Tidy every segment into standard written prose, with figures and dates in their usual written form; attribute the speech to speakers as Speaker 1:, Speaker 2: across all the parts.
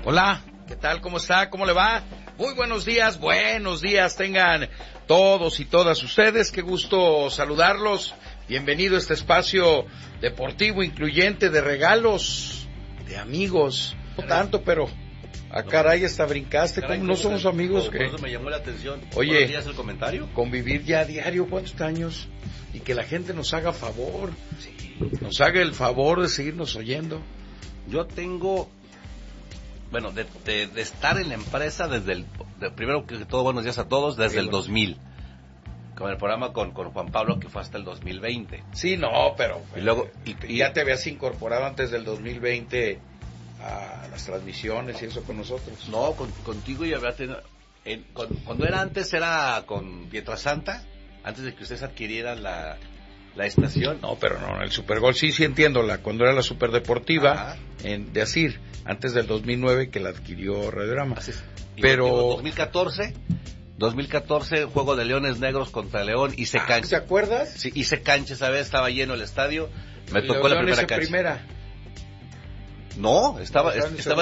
Speaker 1: Hola, ¿qué tal? ¿Cómo está? ¿Cómo le va? Muy buenos días tengan todos y todas ustedes. Qué gusto saludarlos. Bienvenido a este espacio deportivo incluyente de regalos, de amigos. No tanto, pero caray, hasta brincaste. ¿Cómo no somos amigos?
Speaker 2: Por eso me llamó la atención.
Speaker 1: Oye,
Speaker 2: ¿el comentario?
Speaker 1: Convivir ya a diario, ¿cuántos años? Y que la gente nos haga favor, nos haga el favor de seguirnos oyendo.
Speaker 2: Yo tengo, bueno, de estar en la empresa desde primero que todo, buenos días a todos, desde el 2000. Con el programa con Juan Pablo, que fue hasta el 2020.
Speaker 1: Sí, no, pero
Speaker 2: y luego
Speaker 1: ya te habías incorporado antes del 2020 a las transmisiones y eso con nosotros.
Speaker 2: No, contigo y había tenido, cuando era antes, era con Pietrasanta, antes de que ustedes adquirieran la estación.
Speaker 1: No, pero no, el Supergol sí entiendo, cuando era la Superdeportiva de Asir, antes del 2009 que la adquirió Radiorama.
Speaker 2: Así es.
Speaker 1: Pero
Speaker 2: 2014, juego de Leones Negros contra León, hice cancha.
Speaker 1: ¿Te acuerdas?
Speaker 2: Sí, hice cancha esa vez, estaba lleno el estadio, me tocó la primera cancha. No, estaban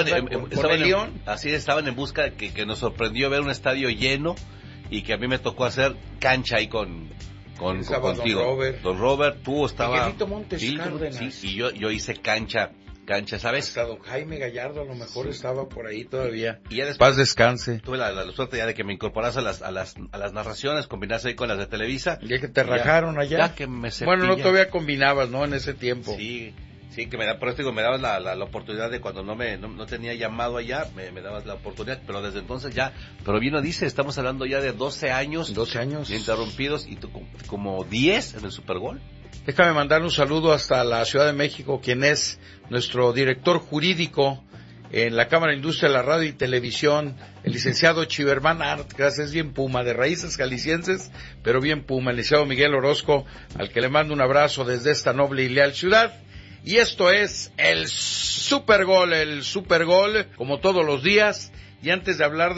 Speaker 2: en busca de que nos sorprendió ver un estadio lleno y que a mí me tocó hacer cancha ahí contigo. Don Robert, tú estabas.
Speaker 1: Miguelito Montes Cárdenas.
Speaker 2: Sí, y yo hice cancha, ¿sabes?
Speaker 1: Hasta don Jaime Gallardo a lo mejor estaba por ahí todavía.
Speaker 2: Y ya después,
Speaker 1: paz descanse.
Speaker 2: Tuve la suerte ya de que me incorporas a las narraciones, combinarse ahí con las de Televisa.
Speaker 1: Ya que te rajaron allá.
Speaker 2: Ya que me cepilla.
Speaker 1: Bueno, no todavía combinabas, ¿no? En ese tiempo.
Speaker 2: Sí, que me dabas la oportunidad de cuando no tenía llamado allá, me dabas la oportunidad, pero desde entonces ya, pero bien lo dice, estamos hablando ya de 12 años.
Speaker 1: 12 años.
Speaker 2: Interrumpidos y tú como 10 en el Supergol.
Speaker 1: Déjame mandar un saludo hasta la Ciudad de México, quien es nuestro director jurídico en la Cámara de Industria de la Radio y Televisión, el licenciado Chiverman Art, gracias, bien Puma, de raíces jaliscienses, pero bien Puma, el licenciado Miguel Orozco, al que le mando un abrazo desde esta noble y leal ciudad. Y esto es el Supergol, como todos los días. Y antes de hablar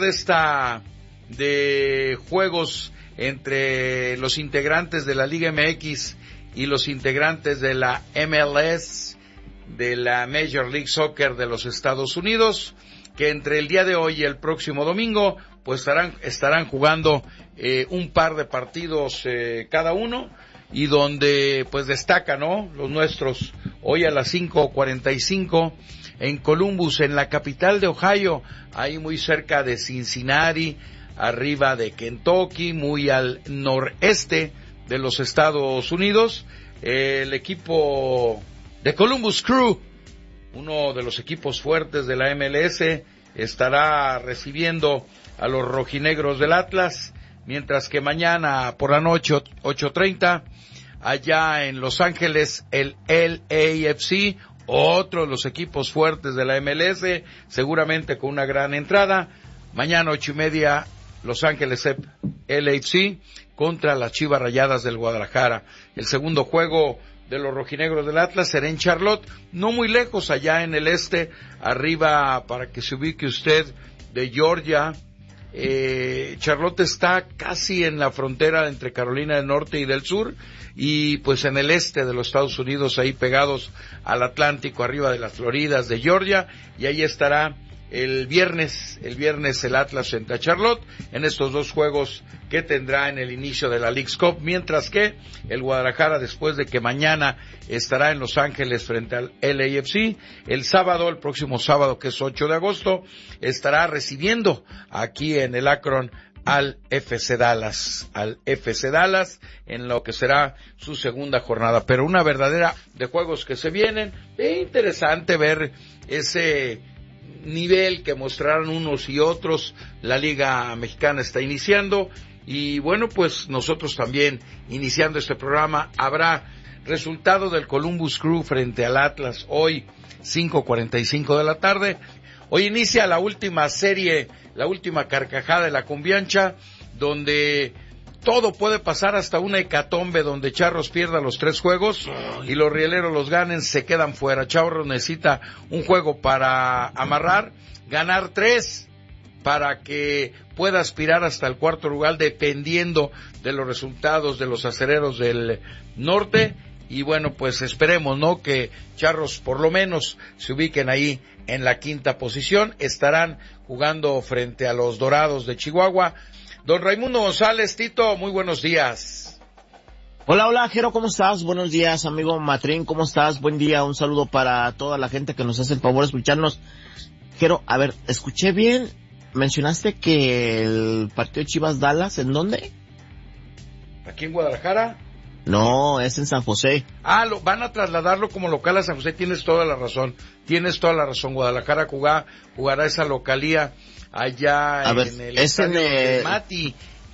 Speaker 1: de juegos entre los integrantes de la Liga MX y los integrantes de la MLS, de la Major League Soccer de los Estados Unidos, que entre el día de hoy y el próximo domingo, pues estarán jugando un par de partidos cada uno, y donde pues destacan, ¿no?, los nuestros. Hoy a las 5:45 en Columbus, en la capital de Ohio, ahí muy cerca de Cincinnati, arriba de Kentucky, muy al noreste de los Estados Unidos, el equipo de Columbus Crew, uno de los equipos fuertes de la MLS, estará recibiendo a los rojinegros del Atlas, mientras que mañana por la noche, 8:30, allá en Los Ángeles, el LAFC, otro de los equipos fuertes de la MLS, seguramente con una gran entrada. Mañana 8:30, Los Ángeles LAFC contra las Chivas Rayadas del Guadalajara. El segundo juego de los rojinegros del Atlas será en Charlotte, no muy lejos, allá en el este, arriba, para que se ubique usted, de Georgia. Charlotte está casi en la frontera entre Carolina del Norte y del Sur, y pues en el este de los Estados Unidos, ahí pegados al Atlántico, arriba de las Floridas de Georgia, y ahí estará el viernes el Atlas frente a Charlotte, en estos dos juegos que tendrá en el inicio de la Leagues Cup, mientras que el Guadalajara, después de que mañana estará en Los Ángeles frente al LAFC, el próximo sábado, que es 8 de agosto, estará recibiendo aquí en el Akron al FC Dallas, en lo que será su segunda jornada. Pero una verdadera de juegos que se vienen. Interesante ver ese nivel que mostraron unos y otros. La Liga Mexicana está iniciando, y bueno, pues nosotros también iniciando este programa. Habrá resultado del Columbus Crew frente al Atlas hoy, 5:45 de la tarde. Hoy inicia la última serie, la última carcajada de la Cumbiancha, donde todo puede pasar, hasta una hecatombe donde Charros pierda los 3 juegos y los rieleros los ganen, se quedan fuera. Charros necesita un juego para amarrar, ganar 3 para que pueda aspirar hasta el cuarto lugar, dependiendo de los resultados de los acereros del norte, y bueno, pues esperemos, ¿no?, que Charros por lo menos se ubiquen ahí en la quinta posición. Estarán jugando frente a los Dorados de Chihuahua. Don Raimundo González, Tito, muy buenos días.
Speaker 3: Hola, Jero, ¿cómo estás? Buenos días, amigo Matrín, ¿cómo estás? Buen día, un saludo para toda la gente que nos hace el favor de escucharnos. Jero, a ver, escuché bien, mencionaste que el partido Chivas-Dallas, ¿en dónde?
Speaker 1: ¿Aquí en Guadalajara?
Speaker 3: No, es en San José.
Speaker 1: Van a trasladarlo como local a San José, tienes toda la razón. Guadalajara jugará esa localía allá en el estadio de Mati,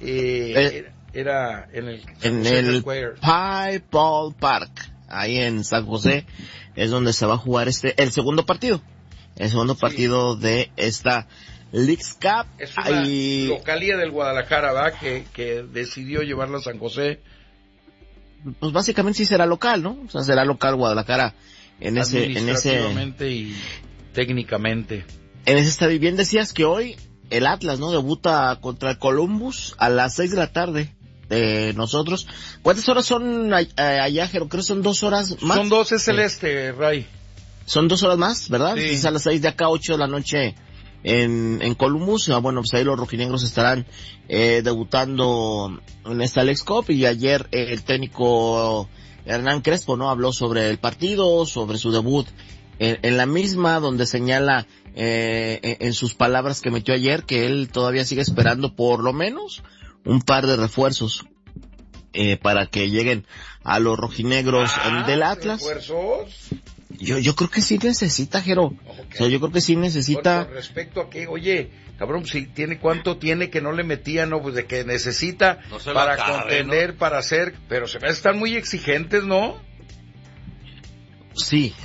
Speaker 1: era en el
Speaker 3: Pie Ball Park, ahí en San José, es donde se va a jugar el segundo partido de esta Leagues Cup.
Speaker 1: Es una localía del Guadalajara, ¿va? Que decidió llevarlo a San José.
Speaker 3: Pues básicamente sí será local, ¿no? O sea, será local Guadalajara en ese
Speaker 1: y técnicamente.
Speaker 3: En ese estadio. Bien decías que hoy el Atlas, ¿no?, debuta contra el Columbus a las 6 de la tarde de nosotros. ¿Cuántas horas son allá, Jero? Creo que son 2 horas más.
Speaker 1: Son 2, es el Ray.
Speaker 3: Son 2 horas más, ¿verdad?
Speaker 1: Sí.
Speaker 3: Es a las 6 de acá, 8 de la noche en Columbus. Bueno, pues ahí los rojinegros estarán debutando en esta Leagues Cup, y ayer el técnico Hernán Crespo, ¿no?, habló sobre el partido, sobre su debut en la misma, donde señala en sus palabras que metió ayer que él todavía sigue esperando por lo menos un par de refuerzos para que lleguen a los rojinegros del Atlas.
Speaker 1: ¿Refuerzos?
Speaker 3: Yo creo que sí necesita, Jero. Okay. O sea, yo creo que sí necesita.
Speaker 1: Con respecto a que, oye, cabrón, si tiene, ¿cuánto tiene que no le metía, no? Pues de que necesita
Speaker 2: no
Speaker 1: para
Speaker 2: acabe,
Speaker 1: contender,
Speaker 2: ¿no?
Speaker 1: para hacer, pero se me están muy exigentes, ¿no?
Speaker 3: Sí,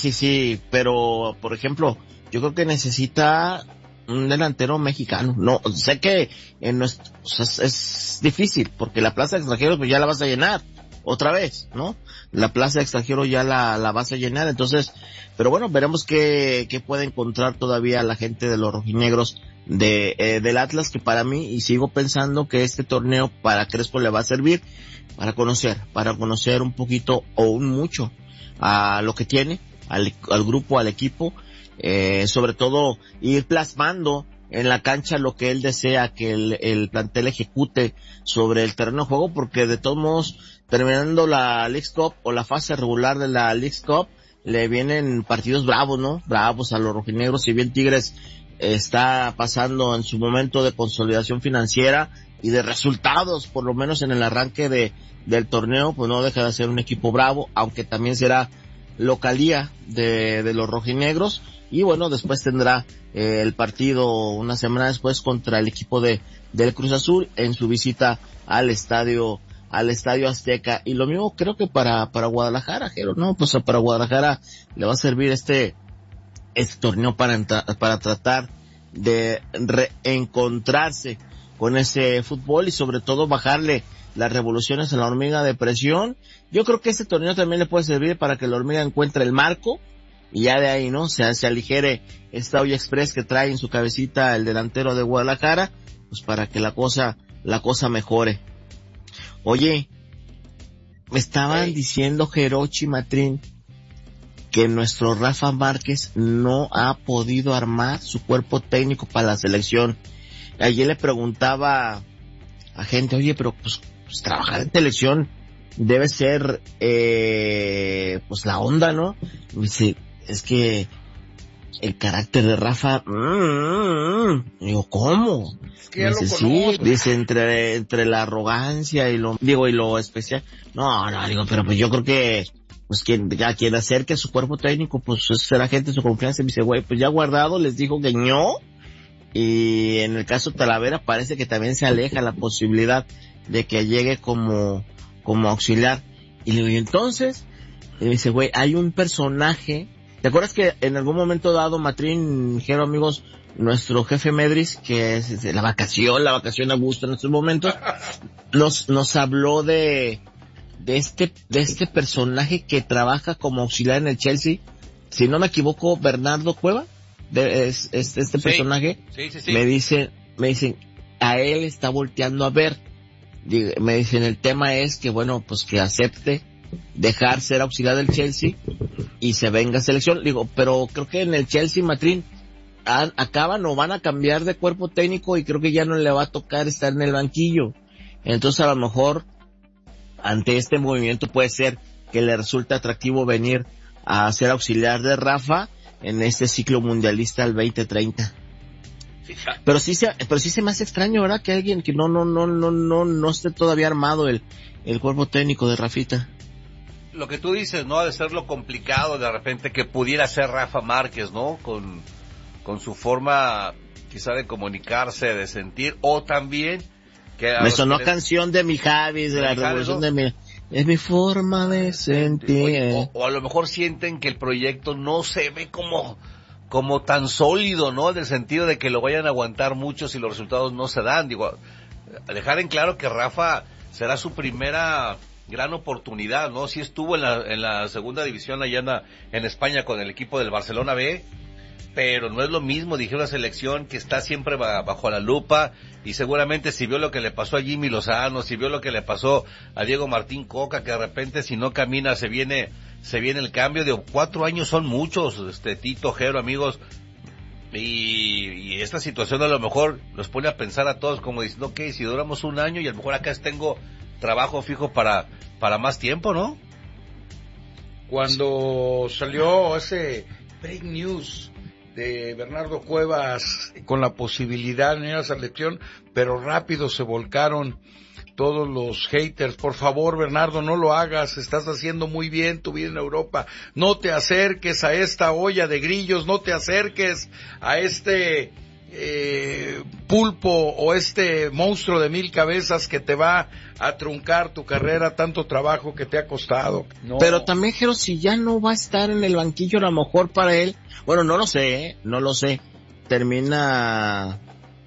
Speaker 3: pero, por ejemplo, yo creo que necesita un delantero mexicano. No, sé que es difícil, porque la plaza de extranjeros pues ya la vas a llenar otra vez, ¿no? La plaza de extranjeros ya la vas a llenar, entonces, pero bueno, veremos qué puede encontrar todavía la gente de los rojinegros del Atlas, que para mí, y sigo pensando que este torneo para Crespo le va a servir para conocer un poquito o un mucho a lo que tiene, al grupo, al equipo, sobre todo ir plasmando en la cancha lo que él desea que el plantel ejecute sobre el terreno de juego, porque de todos modos, terminando la Leagues Cup o la fase regular de la Leagues Cup, le vienen partidos bravos, ¿no? Bravos a los rojinegros. Si bien Tigres está pasando en su momento de consolidación financiera y de resultados, por lo menos en el arranque del torneo, pues no deja de ser un equipo bravo, aunque también será localía de los rojinegros. Y bueno, después tendrá el partido una semana después contra el equipo del Cruz Azul en su visita al Estadio Azteca. Y lo mismo creo que para Guadalajara, Jero, ¿no? Pues para Guadalajara le va a servir este torneo para tratar de reencontrarse con ese fútbol y sobre todo bajarle las revoluciones a la hormiga de presión. Yo creo que este torneo también le puede servir para que la hormiga encuentre el marco y ya de ahí, ¿no? Se aligere esta olla express que trae en su cabecita el delantero de Guadalajara, pues para que la cosa mejore. Oye, me estaban diciendo Jerochi Matrín que nuestro Rafa Márquez no ha podido armar su cuerpo técnico para la selección. Ayer le preguntaba a gente, oye, pero pues trabajar en selección debe ser pues la onda, ¿no? Me dice, es que el carácter de Rafa, digo, ¿cómo?
Speaker 1: Es que ya
Speaker 3: dice, sí, dice, entre la arrogancia y lo especial. No, digo, pero pues yo creo que, pues quien acerque su cuerpo técnico, pues será gente de su confianza. Me dice, güey, pues ya Guardado les dijo que no. Y en el caso de Talavera parece que también se aleja la posibilidad de que llegue como auxiliar. Y le digo, ¿y entonces? Y me dice, güey, hay un personaje. ¿Te acuerdas que en algún momento dado, Matrín, Jero, amigos, nuestro jefe Medris, que es la vacación a gusto en estos momentos, nos habló de este personaje que trabaja como auxiliar en el Chelsea? Si no me equivoco, Bernardo Cueva, este personaje.
Speaker 2: Sí.
Speaker 3: Me dicen, a él está volteando a ver. Me dicen, el tema es que, bueno, pues que acepte dejar ser auxiliar del Chelsea y se venga a selección. Digo, pero creo que en el Chelsea, Matrín, acaban o van a cambiar de cuerpo técnico y creo que ya no le va a tocar estar en el banquillo. Entonces a lo mejor ante este movimiento puede ser que le resulte atractivo venir a ser auxiliar de Rafa en este ciclo mundialista al 2030. Pero sí se me hace extraño, ¿verdad? Que alguien que no esté todavía armado el cuerpo técnico de Rafita.
Speaker 2: Lo que tú dices, ¿no? Ha de ser lo complicado de repente que pudiera ser Rafa Márquez, ¿no? Con su forma quizá de comunicarse, de sentir, o también que
Speaker 3: me sonó canción de mi Javis, de la revolución, ¿no? Es mi forma de sentir.
Speaker 2: O a lo mejor sienten que el proyecto no se ve como tan sólido, ¿no? En el sentido de que lo vayan a aguantar mucho si los resultados no se dan. Digo, dejar en claro que Rafa será su primera gran oportunidad, ¿no? Sí estuvo en la segunda división allá en España con el equipo del Barcelona B, pero no es lo mismo, dije, una selección que está siempre bajo la lupa, y seguramente si vio lo que le pasó a Jimmy Lozano, si vio lo que le pasó a Diego Martín Coca, que de repente si no camina se viene el cambio. De 4 años son muchos, Tito, Jero, amigos, y esta situación a lo mejor nos pone a pensar a todos como diciendo, ok, si duramos 1 año y a lo mejor acá tengo trabajo fijo para más tiempo, ¿no?
Speaker 1: Cuando salió ese break news de Bernardo Cuevas con la posibilidad de ir a la selección, pero rápido se volcaron todos los haters. Por favor, Bernardo, no lo hagas, estás haciendo muy bien tu vida en Europa, no te acerques a esta olla de grillos, no te acerques a este pulpo o este monstruo de 1000 cabezas que te va a truncar tu carrera, tanto trabajo que te ha costado. No.
Speaker 3: Pero también, Jero, si ya no va a estar en el banquillo, a lo mejor para él, bueno, no lo sé, termina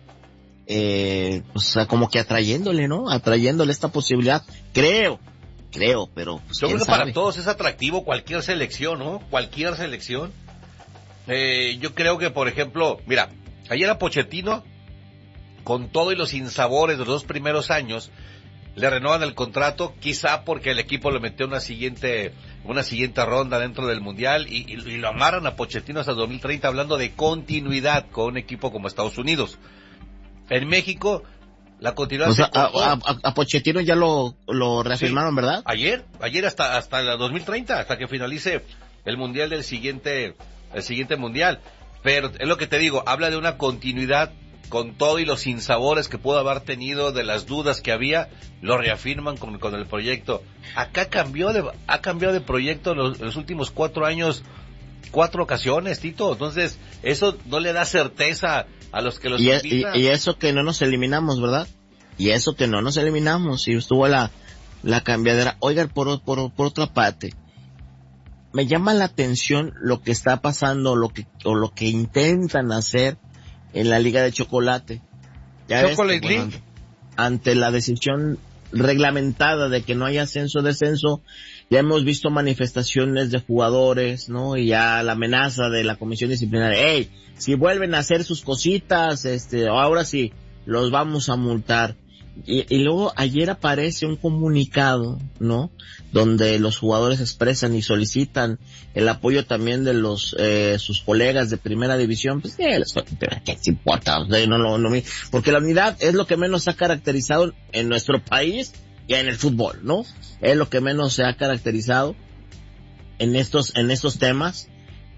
Speaker 3: o sea, como que atrayéndole esta posibilidad, creo, pero pues,
Speaker 2: yo creo que
Speaker 3: sabe.
Speaker 2: para todos es atractivo cualquier selección, ¿no? Cualquier selección. Yo creo que, por ejemplo, mira, ayer a Pochettino, con todo y los sinsabores de los 2 primeros años, le renovan el contrato, quizá porque el equipo le metió una siguiente ronda dentro del Mundial, y lo amarran a Pochettino hasta 2030, hablando de continuidad con un equipo como Estados Unidos. En México, la continuidad...
Speaker 3: O sea, a Pochettino ya lo reafirmaron, sí, ¿verdad?
Speaker 2: Ayer hasta el 2030, hasta que finalice el Mundial el siguiente Mundial. Pero es lo que te digo, habla de una continuidad con todo y los sinsabores que pudo haber tenido, de las dudas que había, lo reafirman con el proyecto. Acá ha cambiado de proyecto los últimos 4 años, 4 ocasiones, Tito. Entonces, eso no le da certeza a los que los invitan.
Speaker 3: Y eso que no nos eliminamos, ¿verdad? Y estuvo la cambiadera. Oigan, por otra parte, me llama la atención lo que está pasando, lo que intentan hacer en la Liga de Chocolate.
Speaker 1: Chocolate League.
Speaker 3: Ante la decisión reglamentada de que no hay ascenso-descenso, ya hemos visto manifestaciones de jugadores, ¿no? Y ya la amenaza de la comisión disciplinaria, hey, si vuelven a hacer sus cositas, ahora sí, los vamos a multar. Y luego ayer aparece un comunicado, ¿no? Donde los jugadores expresan y solicitan el apoyo también de sus colegas de primera división. Pues, ¿qué importa? Porque la unidad es lo que menos ha caracterizado en nuestro país y en el fútbol, ¿no? Es lo que menos se ha caracterizado en estos temas.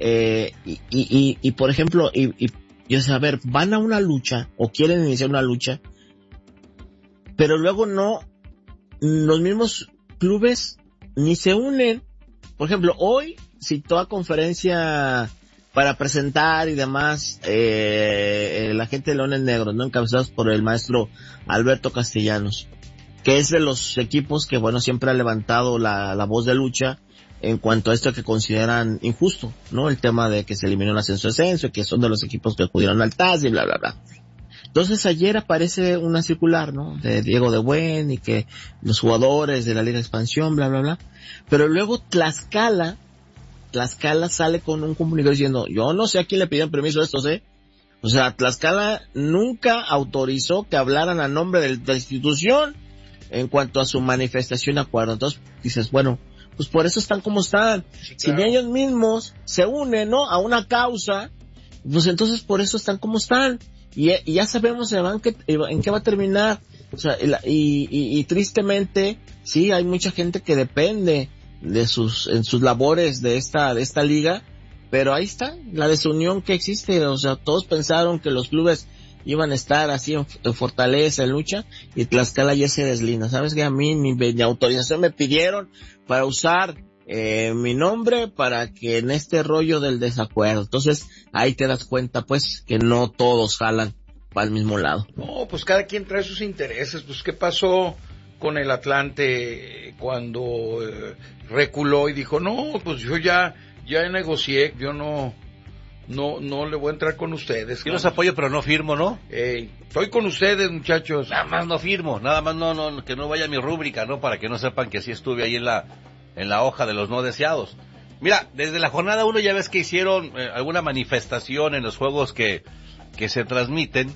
Speaker 3: Y por ejemplo, yo sé, a ver, van a una lucha o quieren iniciar una lucha, pero luego los mismos clubes ni se unen. Por ejemplo, hoy citó a conferencia para presentar y demás, la gente de Leones Negros, ¿no? Encabezados por el maestro Alberto Castellanos, que es de los equipos que, bueno, siempre ha levantado la voz de lucha en cuanto a esto que consideran injusto, ¿no? El tema de que se eliminó el ascenso-descenso, y que son de los equipos que acudieron al TAS y bla, bla, bla. Entonces ayer aparece una circular, ¿no? De Diego de Buen y que los jugadores de la Liga de Expansión, bla, bla, bla. Pero luego Tlaxcala sale con un comunicado diciendo, yo no sé a quién le pidieron permiso a estos, O sea, Tlaxcala nunca autorizó que hablaran a nombre de la institución en cuanto a su manifestación de acuerdo. Entonces dices, bueno, pues por eso están como están.
Speaker 1: Sí,
Speaker 3: Si
Speaker 1: claro.
Speaker 3: ellos mismos se unen, ¿no? A una causa, pues entonces por eso están como están. Y ya sabemos en qué va a terminar. O sea, y tristemente, sí, hay mucha gente que depende en sus labores de esta liga, pero ahí está, la desunión que existe. O sea, todos pensaron que los clubes iban a estar así en fortaleza, en lucha, y Tlaxcala ya se deslinda. ¿Sabes qué? A mí ni autorización me pidieron para usar mi nombre para que en este rollo del desacuerdo. Entonces, ahí te das cuenta, pues, que no todos jalan para el mismo lado.
Speaker 1: No, pues cada quien trae sus intereses. Pues, ¿qué pasó con el Atlante cuando reculó y dijo, no, pues yo ya negocié, yo no le voy a entrar con ustedes?
Speaker 2: Yo los apoyo, pero no firmo, ¿no?
Speaker 1: Estoy con ustedes, muchachos.
Speaker 2: Nada más no firmo, nada más no, que no vaya mi rúbrica, ¿no? Para que no sepan que sí estuve ahí en la hoja de los no deseados. Mira, desde la jornada 1 ya ves que hicieron alguna manifestación en los juegos que se transmiten,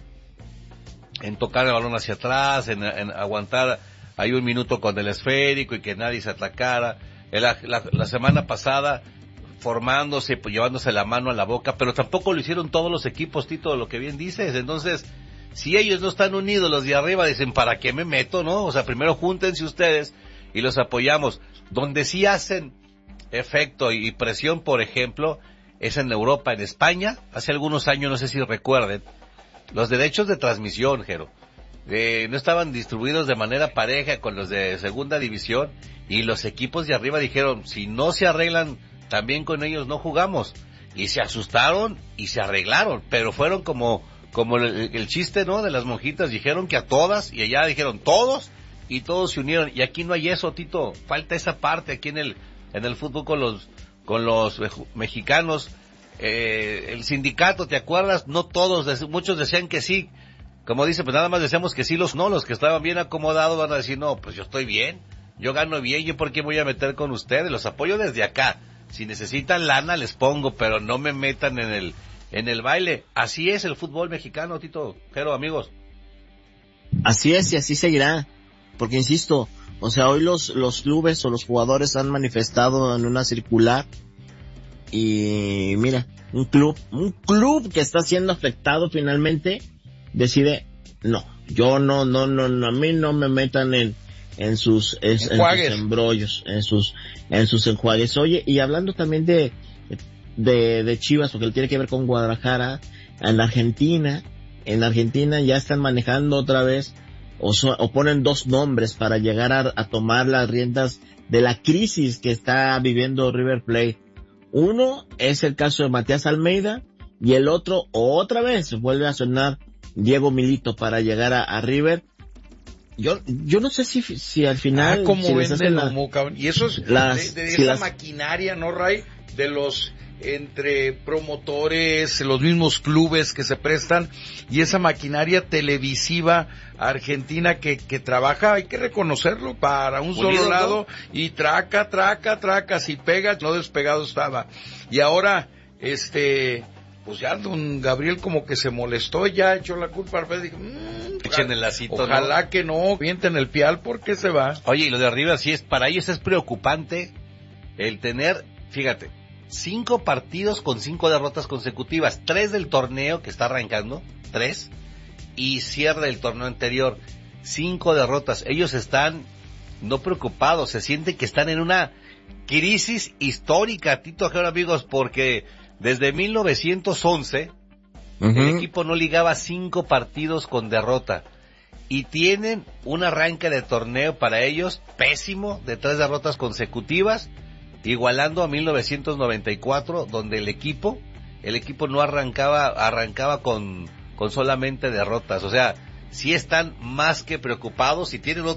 Speaker 2: en tocar el balón hacia atrás, en aguantar ahí un minuto con el esférico y que nadie se atacara. La semana pasada formándose, pues, llevándose la mano a la boca, pero tampoco lo hicieron todos los equipos, Tito, lo que bien dices. Entonces, si ellos no están unidos, los de arriba dicen, ¿para qué me meto, no? O sea, primero júntense ustedes y los apoyamos. Donde sí hacen efecto y presión, por ejemplo, es en Europa, en España. Hace algunos años, no sé si recuerden, los derechos de transmisión, Jero, no estaban distribuidos de manera pareja con los de segunda división, y los equipos de arriba dijeron, si no se arreglan también con ellos, no jugamos. Y se asustaron y se arreglaron, pero fueron como el chiste, ¿no?, de las monjitas, dijeron que a todas, y allá dijeron todos, y todos se unieron. Y aquí no hay eso, Tito, falta esa parte aquí en el fútbol con los mexicanos. El sindicato, ¿te acuerdas? No todos, muchos decían que sí. Como dice, pues nada más decíamos que sí, los que estaban bien acomodados van a decir, no, pues yo estoy bien, yo gano bien, yo por qué voy a meter con ustedes, los apoyo desde acá. Si necesitan lana les pongo, pero no me metan en el baile. Así es el fútbol mexicano, Tito, pero amigos.
Speaker 3: Así es, y así seguirá. Porque insisto, o sea, hoy los clubes o los jugadores han manifestado en una circular, y mira, un club que está siendo afectado finalmente decide, no, yo no, a mí no me metan en sus embrollos, en sus enjuagues. Oye, y hablando también de Chivas, porque él tiene que ver con Guadalajara, en Argentina ya están manejando otra vez, o ponen dos nombres para llegar a tomar las riendas de la crisis que está viviendo River Plate. Uno es el caso de Matías Almeida, y el otro, otra vez, vuelve a sonar Diego Milito para llegar a River. Yo no sé si al final...
Speaker 1: como
Speaker 3: si
Speaker 1: venden humo, cabrón. Y eso es de esa maquinaria, ¿no, Ray? De los entre promotores, los mismos clubes que se prestan, y esa maquinaria televisiva argentina que trabaja, hay que reconocerlo, para un solo lado, ¿no? Y traca, si pega, no despegado estaba. Y ahora, pues ya don Gabriel como que se molestó, ya echó la culpa al dijo,
Speaker 2: echen el lacito,
Speaker 1: ojalá,
Speaker 2: ¿no?
Speaker 1: Que no vienten el pial porque se va.
Speaker 2: Oye, y lo de arriba sí para ellos es preocupante el tener, fíjate, 5 partidos con 5 derrotas consecutivas, 3 del torneo que está arrancando, 3, y cierre del torneo anterior, 5 derrotas. Ellos están no preocupados, se siente que están en una crisis histórica, Tito, amigos, porque desde 1911 el equipo no ligaba 5 partidos con derrota, y tienen un arranque de torneo para ellos pésimo, de 3 derrotas consecutivas, igualando a 1994, donde el equipo no arrancaba con solamente derrotas. O sea, sí están más que preocupados, y tienen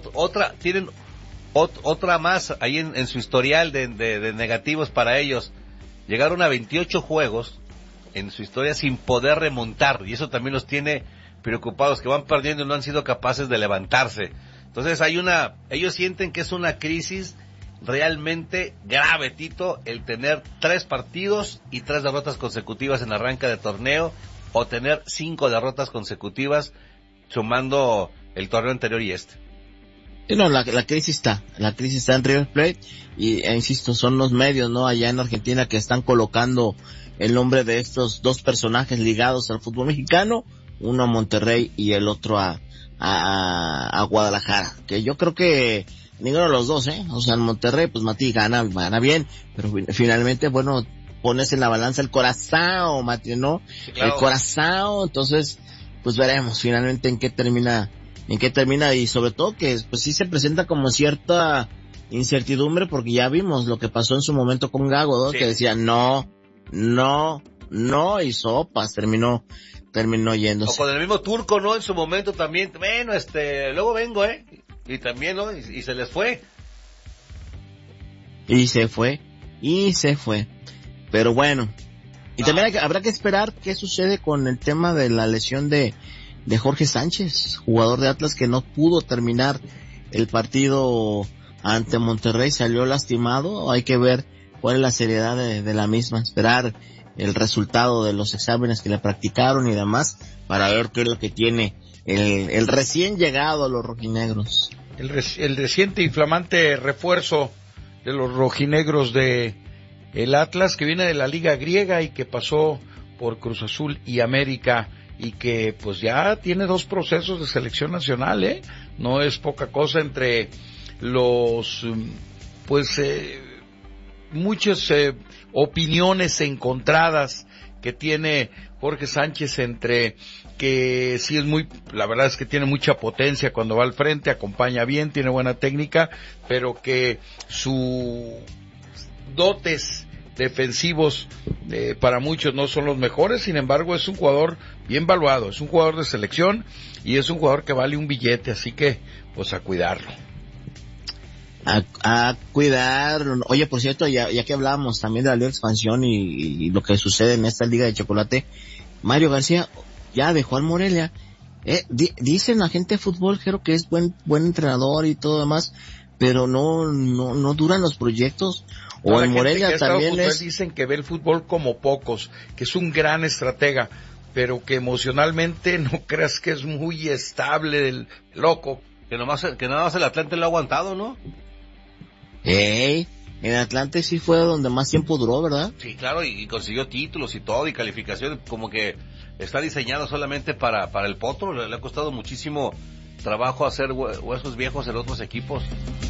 Speaker 2: otra más ahí en su historial de negativos para ellos. Llegaron a 28 juegos en su historia sin poder remontar, y eso también los tiene preocupados, que van perdiendo y no han sido capaces de levantarse. Entonces ellos sienten que es una crisis realmente grave, Tito, el tener 3 partidos y 3 derrotas consecutivas en arranque de torneo, o tener 5 derrotas consecutivas sumando el torneo anterior y
Speaker 3: No, la crisis está en River Plate e insisto, son los medios, ¿no? Allá en Argentina que están colocando el nombre de estos dos personajes ligados al fútbol mexicano, uno a Monterrey y el otro a Guadalajara, que yo creo que ninguno de los dos, o sea, en Monterrey, pues Mati gana bien, pero finalmente, bueno, pones en la balanza el Corazao, Mati, ¿no? Sí, claro. El Corazao, entonces, pues veremos finalmente en qué termina y sobre todo que pues sí se presenta como cierta incertidumbre porque ya vimos lo que pasó en su momento con Gago, ¿no? Sí. Que decía no y sopas, terminó yéndose.
Speaker 2: O con el mismo Turco, ¿no? En su momento también, bueno, luego vengo, y también, ¿no? Y se les fue.
Speaker 3: Y se fue. Pero bueno. Y también habrá que esperar qué sucede con el tema de la lesión de Jorge Sánchez, jugador de Atlas que no pudo terminar el partido ante Monterrey, salió lastimado. Hay que ver cuál es la seriedad de la misma, esperar el resultado de los exámenes que le practicaron y demás, para ver qué es lo que tiene el recién llegado a los rojinegros.
Speaker 1: El reciente y flamante refuerzo de los rojinegros de el Atlas, que viene de la Liga Griega y que pasó por Cruz Azul y América, y que pues ya tiene 2 procesos de selección nacional, no es poca cosa entre los muchas opiniones encontradas que tiene Jorge Sánchez, entre que sí la verdad es que tiene mucha potencia cuando va al frente, acompaña bien, tiene buena técnica, pero que sus dotes defensivos para muchos no son los mejores. Sin embargo, es un jugador bien valuado, es un jugador de selección y es un jugador que vale un billete, así que pues a cuidarlo.
Speaker 3: A cuidar. Oye, por cierto, ya que hablábamos también de la Liga de Expansión y lo que sucede en esta Liga de Chocolate, Mario García ya dejó al Morelia. Dicen la gente de fútbol, creo que es buen entrenador y todo demás, pero no duran los proyectos. O en Morelia también
Speaker 1: dicen que ve el fútbol como pocos, que es un gran estratega, pero que emocionalmente no creas que es muy estable, el loco.
Speaker 2: Que nada más el Atlante lo ha aguantado, ¿no?
Speaker 3: En Atlante sí fue donde más tiempo duró, ¿verdad?
Speaker 2: Sí, claro, y consiguió títulos y todo, y calificación, como que está diseñado solamente para el potro. Le ha costado muchísimo trabajo hacer huesos viejos en otros equipos.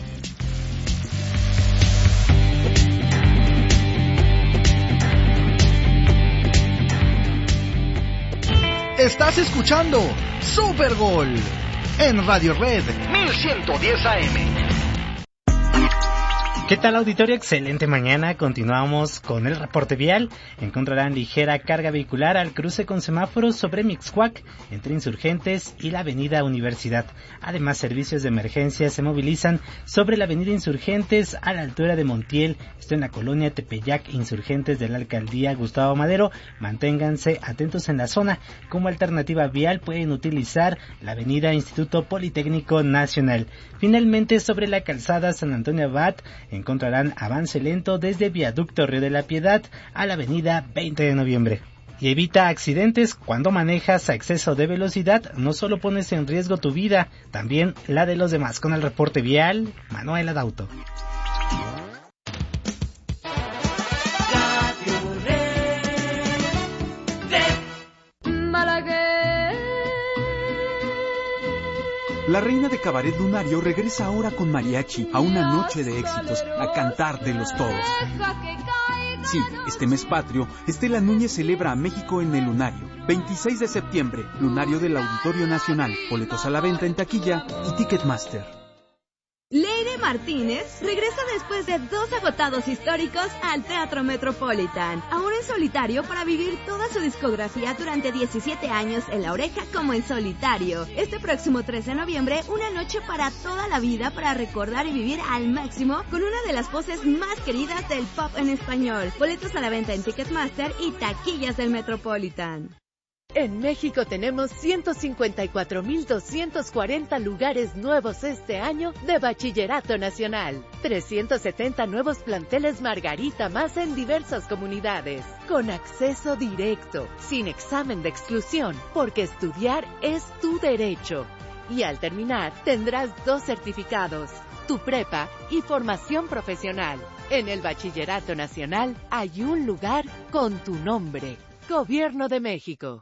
Speaker 4: Estás escuchando Super Gol en Radio Red 1110 AM.
Speaker 5: ¿Qué tal, auditorio? Excelente mañana. Continuamos con el reporte vial. Encontrarán ligera carga vehicular al cruce con semáforos sobre Mixcoac, entre Insurgentes y la avenida Universidad. Además, servicios de emergencia se movilizan sobre la avenida Insurgentes a la altura de Montiel. Esto en la colonia Tepeyac, Insurgentes de la alcaldía Gustavo Madero. Manténganse atentos en la zona. Como alternativa vial pueden utilizar la avenida Instituto Politécnico Nacional. Finalmente, sobre la calzada San Antonio Abad, encontrarán avance lento desde Viaducto Río de la Piedad a la avenida 20 de noviembre. Y evita accidentes cuando manejas a exceso de velocidad. No solo pones en riesgo tu vida, también la de los demás. Con el reporte vial, Manuel Adauto.
Speaker 6: La reina de Cabaret Lunario regresa ahora con mariachi a una noche de éxitos, a cantártelos todos. Sí, este mes patrio, Estela Núñez celebra a México en el Lunario. 26 de septiembre, Lunario del Auditorio Nacional. Boletos a la venta en taquilla y Ticketmaster.
Speaker 7: Leire Martínez regresa después de 2 agotados históricos al Teatro Metropolitan, ahora en solitario para vivir toda su discografía durante 17 años en La Oreja como en solitario. Este próximo 13 de noviembre, una noche para toda la vida para recordar y vivir al máximo con una de las voces más queridas del pop en español. Boletos a la venta en Ticketmaster y taquillas del Metropolitan.
Speaker 8: En México tenemos 154,240 lugares nuevos este año de Bachillerato Nacional. 370 nuevos planteles Margarita más en diversas comunidades. Con acceso directo, sin examen de exclusión, porque estudiar es tu derecho. Y al terminar, tendrás 2 certificados, tu prepa y formación profesional. En el Bachillerato Nacional hay un lugar con tu nombre. Gobierno de México.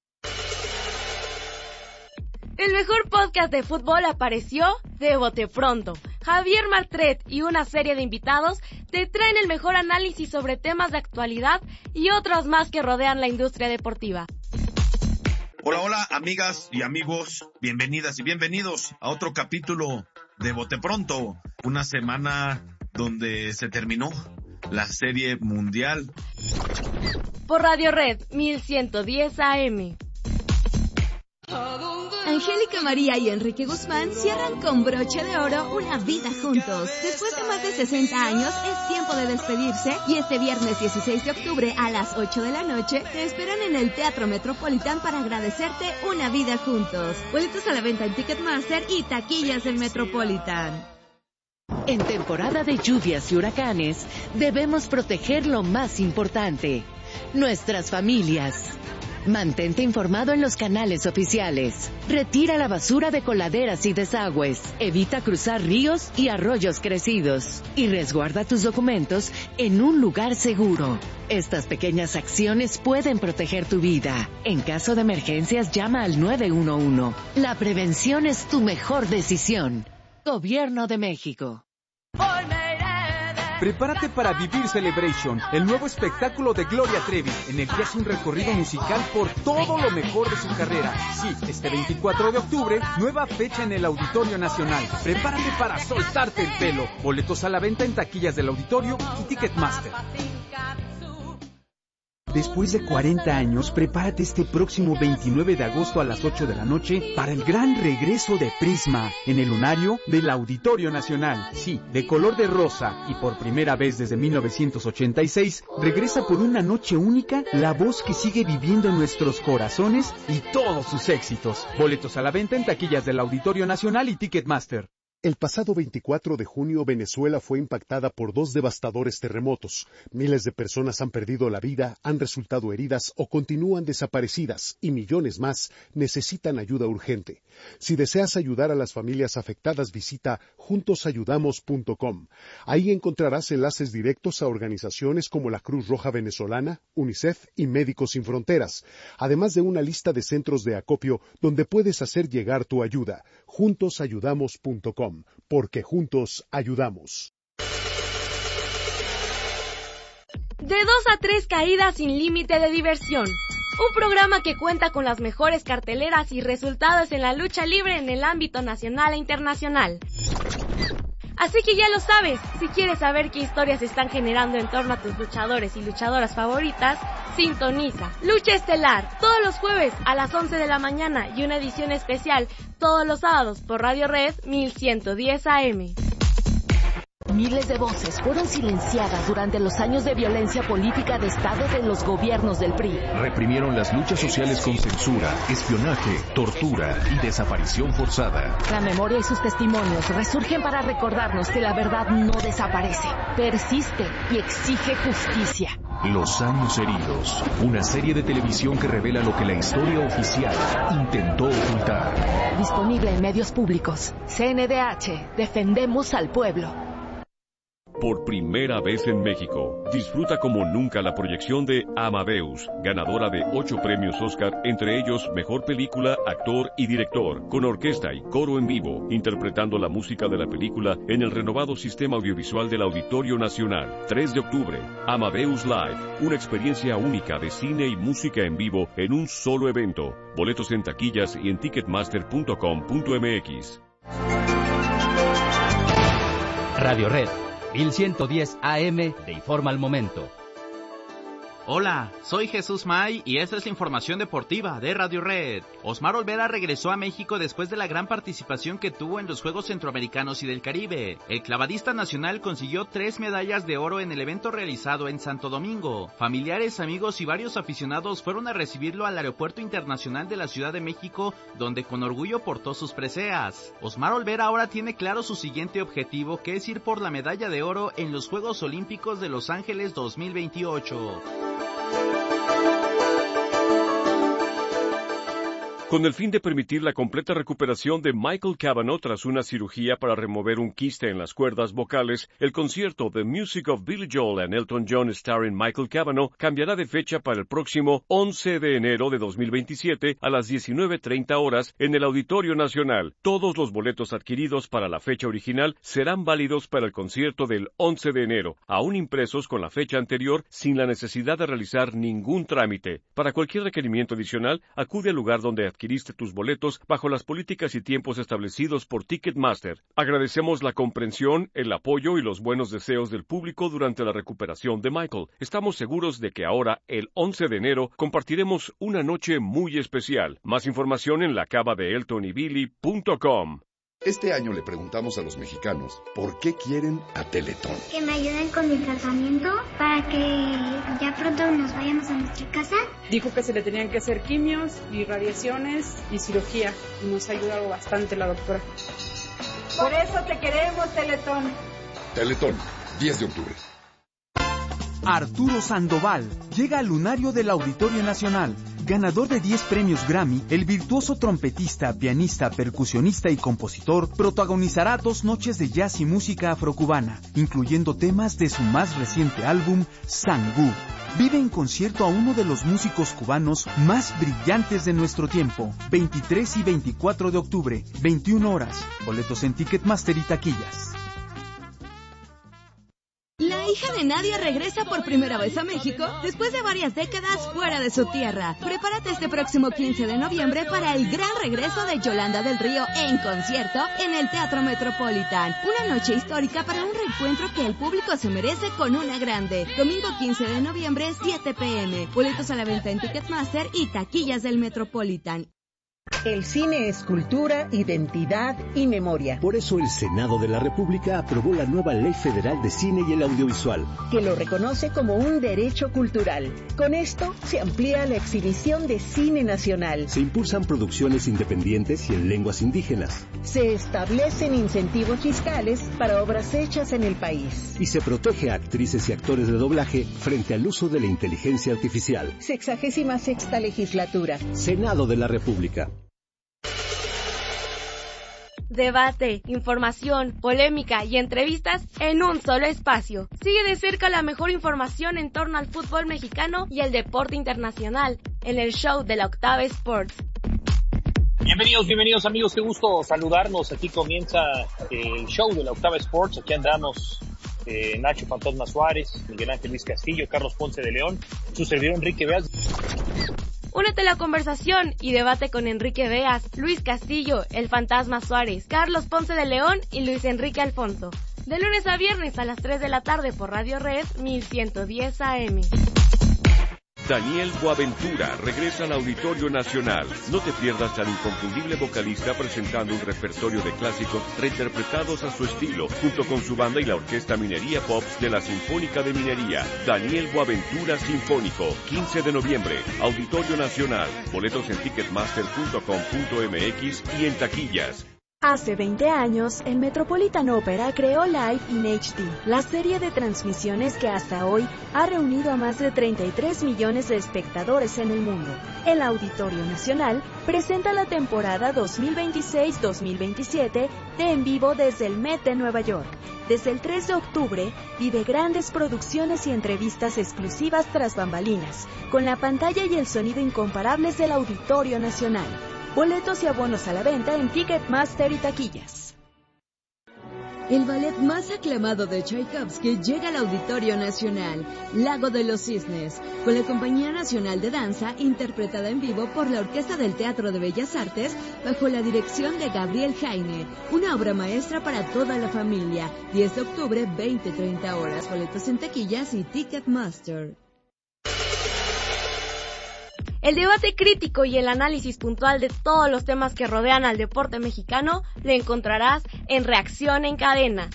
Speaker 9: El mejor podcast de fútbol apareció de bote pronto. Javier Martret y una serie de invitados te traen el mejor análisis sobre temas de actualidad y otros más que rodean la industria deportiva.
Speaker 10: Hola, hola, amigas y amigos, bienvenidas y bienvenidos a otro capítulo de Bote Pronto, una semana donde se terminó la Serie Mundial.
Speaker 9: Por Radio Red 1110 AM.
Speaker 7: Angélica María y Enrique Guzmán cierran con broche de oro una vida juntos. Después de más de 60 años, es tiempo de despedirse y este viernes 16 de octubre a las 8 de la noche te esperan en el Teatro Metropolitan para agradecerte una vida juntos. Boletos a la venta en Ticketmaster y taquillas del Metropolitan.
Speaker 8: En temporada de lluvias y huracanes, debemos proteger lo más importante, nuestras familias. Mantente informado en los canales oficiales. Retira la basura de coladeras y desagües. Evita cruzar ríos y arroyos crecidos. Y resguarda tus documentos en un lugar seguro. Estas pequeñas acciones pueden proteger tu vida. En caso de emergencias, llama al 911. La prevención es tu mejor decisión. Gobierno de México.
Speaker 6: Prepárate para vivir Celebration, el nuevo espectáculo de Gloria Trevi, en el que hace un recorrido musical por todo lo mejor de su carrera. Sí, este 24 de octubre, nueva fecha en el Auditorio Nacional. Prepárate para soltarte el pelo. Boletos a la venta en taquillas del Auditorio y Ticketmaster. Después de 40 años, prepárate este próximo 29 de agosto a las 8 de la noche para el gran regreso de Prisma en el lunario del Auditorio Nacional. Sí, de color de rosa y por primera vez desde 1986, regresa por una noche única la voz que sigue viviendo en nuestros corazones y todos sus éxitos. Boletos a la venta en taquillas del Auditorio Nacional y Ticketmaster.
Speaker 11: El pasado 24 de junio, Venezuela fue impactada por 2 devastadores terremotos. Miles de personas han perdido la vida, han resultado heridas o continúan desaparecidas, y millones más necesitan ayuda urgente. Si deseas ayudar a las familias afectadas, visita juntosayudamos.com. Ahí encontrarás enlaces directos a organizaciones como la Cruz Roja Venezolana, UNICEF y Médicos Sin Fronteras, además de una lista de centros de acopio donde puedes hacer llegar tu ayuda. juntosayudamos.com. Porque juntos ayudamos.
Speaker 9: De 2 a 3 caídas sin límite de diversión. Un programa que cuenta con las mejores carteleras y resultados en la lucha libre en el ámbito nacional e internacional. Así que ya lo sabes, si quieres saber qué historias se están generando en torno a tus luchadores y luchadoras favoritas, sintoniza Lucha Estelar todos los jueves a las 11 de la mañana y una edición especial todos los sábados por Radio Red 1110 AM.
Speaker 8: Miles de voces fueron silenciadas durante los años de violencia política de Estado de los gobiernos del PRI.
Speaker 12: Reprimieron las luchas sociales con censura, espionaje, tortura y desaparición forzada.
Speaker 8: La memoria y sus testimonios resurgen para recordarnos que la verdad no desaparece, persiste y exige justicia.
Speaker 12: Los años heridos, una serie de televisión que revela lo que la historia oficial intentó ocultar.
Speaker 8: Disponible en medios públicos. CNDH, defendemos al pueblo.
Speaker 13: Por primera vez en México, disfruta como nunca la proyección de Amadeus, ganadora de 8 premios Oscar, entre ellos Mejor Película, Actor y Director, con orquesta y coro en vivo, interpretando la música de la película en el renovado sistema audiovisual del Auditorio Nacional. 3 de octubre, Amadeus Live, una experiencia única de cine y música en vivo en un solo evento. Boletos en taquillas y en ticketmaster.com.mx.
Speaker 14: Radio Red 1110 AM te informa al momento.
Speaker 15: Hola, soy Jesús May y esta es la información deportiva de Radio Red. Osmar Olvera regresó a México después de la gran participación que tuvo en los Juegos Centroamericanos y del Caribe. El clavadista nacional consiguió 3 medallas de oro en el evento realizado en Santo Domingo. Familiares, amigos y varios aficionados fueron a recibirlo al Aeropuerto Internacional de la Ciudad de México, donde con orgullo portó sus preseas. Osmar Olvera ahora tiene claro su siguiente objetivo, que es ir por la medalla de oro en los Juegos Olímpicos de Los Ángeles 2028.
Speaker 13: Con el fin de permitir la completa recuperación de Michael Cavanaugh tras una cirugía para remover un quiste en las cuerdas vocales, el concierto The Music of Billy Joel and Elton John starring Michael Cavanaugh cambiará de fecha para el próximo 11 de enero de 2027 a las 19:30 horas en el Auditorio Nacional. Todos los boletos adquiridos para la fecha original serán válidos para el concierto del 11 de enero, aún impresos con la fecha anterior sin la necesidad de realizar ningún trámite. Para cualquier requerimiento adicional, acude al lugar donde adquiriste tus boletos bajo las políticas y tiempos establecidos por Ticketmaster. Agradecemos la comprensión, el apoyo y los buenos deseos del público durante la recuperación de Michael. Estamos seguros de que ahora, el 11 de enero, compartiremos una noche muy especial. Más información en lacavadeeltonybilly.com.
Speaker 16: Este año le preguntamos a los mexicanos por qué quieren a Teletón.
Speaker 17: Que me ayuden con mi tratamiento para que ya pronto nos vayamos a nuestra casa.
Speaker 18: Dijo que se le tenían que hacer quimios y radiaciones y cirugía. Y nos ha ayudado bastante la doctora.
Speaker 19: Por eso te queremos, Teletón.
Speaker 16: Teletón, 10 de octubre.
Speaker 6: Arturo Sandoval llega al lunario del Auditorio Nacional. Ganador de 10 premios Grammy, el virtuoso trompetista, pianista, percusionista y compositor protagonizará 2 noches de jazz y música afrocubana, incluyendo temas de su más reciente álbum, Sangú. Vive en concierto a uno de los músicos cubanos más brillantes de nuestro tiempo. 23 y 24 de octubre, 21 horas. Boletos en Ticketmaster y taquillas.
Speaker 7: La hija de Nadia regresa por primera vez a México después de varias décadas fuera de su tierra. Prepárate este próximo 15 de noviembre para el gran regreso de Yolanda del Río en concierto en el Teatro Metropolitan. Una noche histórica para un reencuentro que el público se merece con una grande. Domingo 15 de noviembre, 7 p.m. Boletos a la venta en Ticketmaster y taquillas del Metropolitan.
Speaker 20: El cine es cultura, identidad y memoria.
Speaker 21: Por eso el Senado de la República aprobó la nueva Ley Federal de Cine y el Audiovisual,
Speaker 20: que lo reconoce como un derecho cultural. Con esto se amplía la exhibición de cine nacional.
Speaker 21: Se impulsan producciones independientes y en lenguas indígenas.
Speaker 20: Se establecen incentivos fiscales para obras hechas en el país.
Speaker 21: Y se protege a actrices y actores de doblaje frente al uso de la inteligencia artificial.
Speaker 20: 66ª legislatura.
Speaker 21: Senado de la República.
Speaker 9: Debate, información, polémica y entrevistas en un solo espacio. Sigue de cerca la mejor información en torno al fútbol mexicano y el deporte internacional en el show de la Octava Sports.
Speaker 22: Bienvenidos amigos, qué gusto saludarnos. Aquí comienza el show de la Octava Sports. Aquí andamos Nacho Fantasma Suárez, Miguel Ángel Luis Castillo, Carlos Ponce de León, su servidor Enrique Beas.
Speaker 9: Únete a la conversación y debate con Enrique Beas, Luis Castillo, el Fantasma Suárez, Carlos Ponce de León y Luis Enrique Alfonso. De lunes a viernes a las 3 de la tarde por Radio Red 1110 AM.
Speaker 13: Daniel Boaventura regresa al Auditorio Nacional. No te pierdas al inconfundible vocalista presentando un repertorio de clásicos reinterpretados a su estilo, junto con su banda y la Orquesta Minería Pops de la Sinfónica de Minería. Daniel Boaventura Sinfónico, 15 de noviembre, Auditorio Nacional. Boletos en ticketmaster.com.mx y en taquillas.
Speaker 23: Hace 20 años, el Metropolitan Opera creó Live in HD, la serie de transmisiones que hasta hoy ha reunido a más de 33 millones de espectadores en el mundo. El Auditorio Nacional presenta la temporada 2026-2027 de En Vivo desde el Met de Nueva York. Desde el 3 de octubre, vive grandes producciones y entrevistas exclusivas tras bambalinas, con la pantalla y el sonido incomparables del Auditorio Nacional. Boletos y abonos a la venta en Ticketmaster y taquillas.
Speaker 7: El ballet más aclamado de Tchaikovsky llega al Auditorio Nacional, Lago de los Cisnes, con la Compañía Nacional de Danza, interpretada en vivo por la Orquesta del Teatro de Bellas Artes, bajo la dirección de Gabriel Jaime. Una obra maestra para toda la familia. 10 de octubre, 20-30 horas. Boletos en taquillas y Ticketmaster.
Speaker 9: El debate crítico y el análisis puntual de todos los temas que rodean al deporte mexicano lo encontrarás en Reacción en Cadena.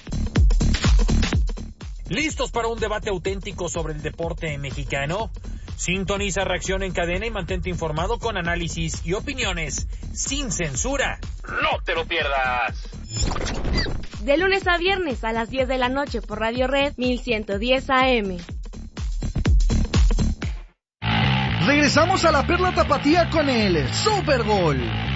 Speaker 24: ¿Listos para un debate auténtico sobre el deporte mexicano? Sintoniza Reacción en Cadena y mantente informado con análisis y opiniones sin censura. ¡No te lo pierdas!
Speaker 9: De lunes a viernes a las 10 de la noche por Radio Red 1110 AM.
Speaker 1: Regresamos a la Perla Tapatía con el Super Bowl.